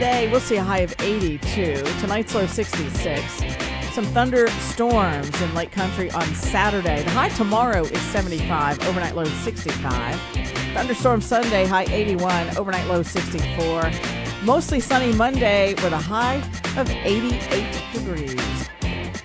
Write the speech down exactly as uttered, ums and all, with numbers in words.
Today, we'll see a high of eighty-two. Tonight's low sixty-six. Some thunderstorms in Lake Country on Saturday. The high tomorrow is seventy-five. Overnight low sixty-five. Thunderstorm Sunday, high eighty-one. Overnight low sixty-four. Mostly sunny Monday with a high of eighty-eight degrees.